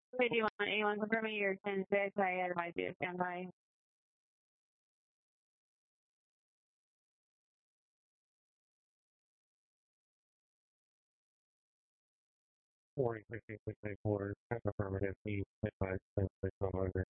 A1 confirming your 10-6, I advise you to stand by. 40, 66, 64, affirmative, please advise 10-6 on order.